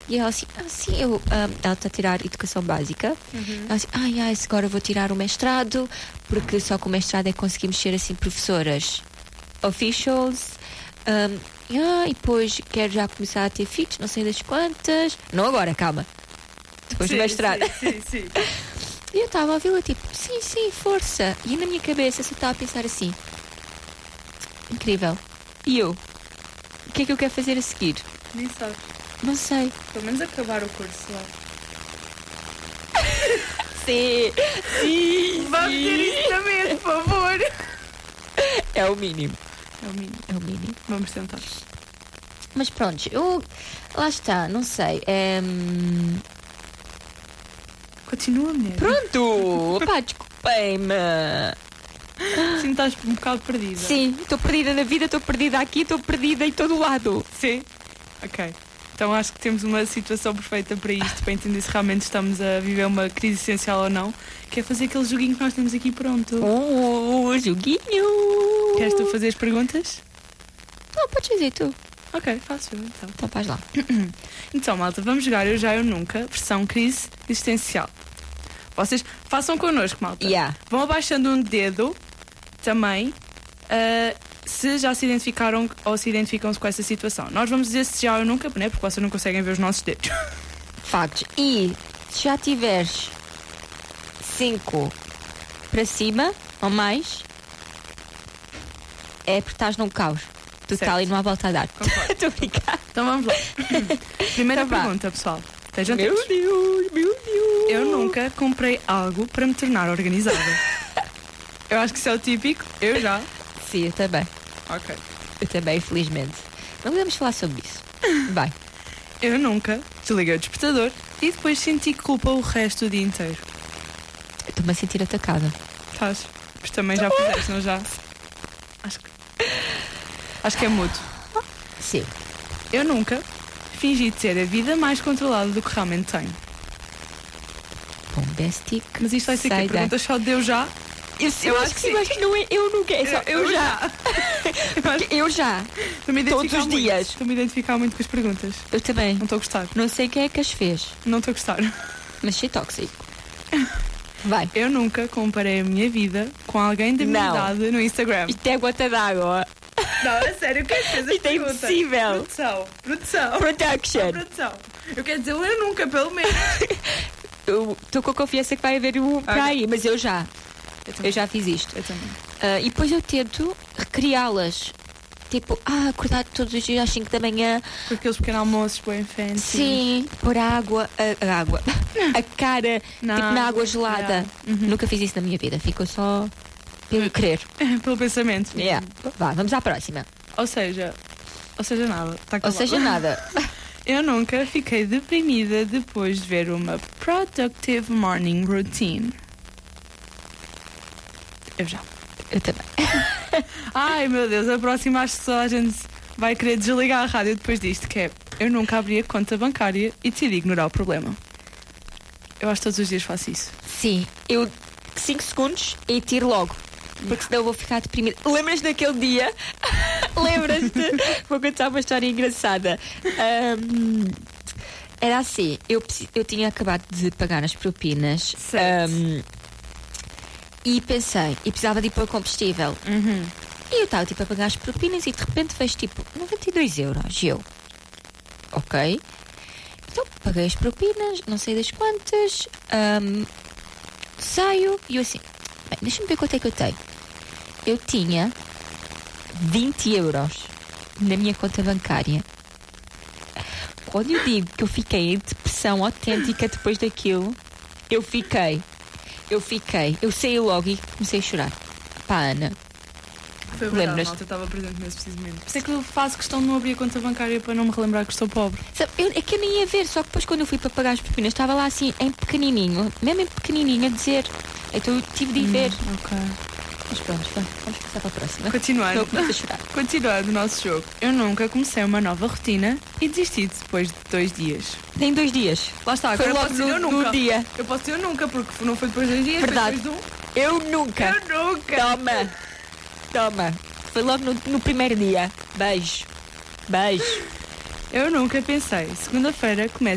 E ela assim, sim, ela está a tirar educação básica. Ela assim, agora vou tirar o mestrado, porque só com o mestrado é que conseguimos ser assim professoras officials. E depois quero já começar a ter filhos, não sei das quantas. Não agora, calma. Depois do mestrado. Sim. E eu estava a ouvi-la tipo, sim, força. E na minha cabeça eu estava a pensar assim, incrível. E eu? O que é que eu quero fazer a seguir? Nem sabe. Não sei. Pelo menos acabar o curso lá. Sim. Vamos ter isso na mente, por favor. É o mínimo. É o mínimo. Vamos tentar. Mas pronto, lá está, não sei. Continua, mulher. Pronto! Pá, desculpem-me. Sim, estás um bocado perdida. Sim, estou perdida na vida, estou perdida aqui, estou perdida em todo o lado. Sim? Ok. Então acho que temos uma situação perfeita para isto, para entender se realmente estamos a viver uma crise essencial ou não, que é fazer aquele joguinho que nós temos aqui pronto. Joguinho! Queres tu fazer as perguntas? Não, podes fazer tu. Ok, faço eu então. Então faz lá. Então, malta, vamos jogar Eu Já, Eu Nunca, versão crise existencial. Vocês façam connosco, malta. Yeah. Vão abaixando um dedo também, se já se identificaram ou se identificam-se com essa situação. Nós vamos dizer se já ou nunca, né? Porque vocês não conseguem ver os nossos dedos. Factos. E se já tiveres 5 para cima ou mais, é porque estás num caos. Tu Certo. está ali numa volta a dar. Estou a brincar. Então vamos lá. Primeira Então vá. pergunta, pessoal. Estejam Meu atentos. Deus. Eu nunca comprei algo para me tornar organizada. Eu acho que isso é o típico. Eu já. Sim, eu também. Ok. Eu também, felizmente. Não podemos falar sobre isso. Vai. Eu nunca desliguei o despertador e depois senti culpa o resto do dia inteiro. Eu estou-me a sentir atacada. Estás? Mas também já fizeste, não já? Acho que é mútuo. Sim. Eu nunca fingi ter a vida mais controlada do que realmente tenho. Bombastic. Mas isto vai ser que Sai perguntas só de eu já? Eu acho que sim, mas não é eu nunca. É só eu já. Porque eu já. Todos os dias. Estou-me a identificar muito com as perguntas. Eu também. Não estou a gostar. Não sei quem é que as fez, Não estou a gostar. mas achei tóxico. Vai. Eu nunca comparei a minha vida com alguém da minha Não. idade no Instagram. Isto é gota d'água. Não, é sério, quem fez a Isto é pergunta? impossível. Produção. Production. Produção. Eu quero dizer eu nunca, pelo menos. Eu estou com a confiança que vai haver um para aí, mas eu já. Eu já fiz isto. Eu também. E depois eu tento recriá-las. Tipo, acordar todos os dias às 5 da manhã. Com aqueles pequenos almoços bem fancy. Sim, pôr a água. A cara na água gelada. Yeah. Nunca fiz isso na minha vida. Ficou só pelo querer. Pelo pensamento. Yeah. Vá, vamos à próxima. Ou seja nada. Tá Ou calado. seja, nada. Eu nunca fiquei deprimida depois de ver uma productive morning routine. Eu já. Eu também. Ai, meu Deus, a próxima acho que só a gente vai querer desligar a rádio depois disto, que é eu nunca abri a conta bancária e decidi ignorar o problema. Eu acho que todos os dias faço isso. Sim, eu 5 segundos e tiro logo. Porque senão eu vou ficar deprimida. Lembras daquele dia? Lembras-te? Vou contar uma história engraçada. Era assim, eu tinha acabado de pagar as propinas. Certo. E pensei, e precisava de ir pôr combustível. E eu estava tipo a pagar as propinas e de repente vejo tipo 92 euros. E eu, ok. Então paguei as propinas, não sei das quantas. Saio e eu assim, bem, deixa-me ver quanto é que eu tenho. Eu tinha 20 euros na minha conta bancária. Quando eu digo que eu fiquei em depressão autêntica depois daquilo, eu saí logo e comecei a chorar. Pá, Ana. Foi verdade, Lembras? malta, eu estava presente nesse precisamente. Por isso é que eu faço questão de não abrir a conta bancária para não me relembrar que estou pobre. Sabe, é que eu nem ia ver, só que depois quando eu fui para pagar as propinas estava lá assim, em pequenininho, mesmo em pequenininho, a dizer. Então eu tive de ir ver. Ok. Mas pronto, vamos passar para a próxima. Continuando. Eu começo a chorar. Continuando o nosso jogo. Eu nunca comecei uma nova rotina e desisti depois de 2 dias. Nem 2 dias. Lá está, Foi agora logo posso dizer eu no nunca. dia. Eu posso dizer eu nunca, porque não foi depois de 2 dias, Verdade. foi depois Eu nunca. Eu nunca. Toma. Foi logo no primeiro dia. Beijo. Eu nunca pensei. Segunda-feira começo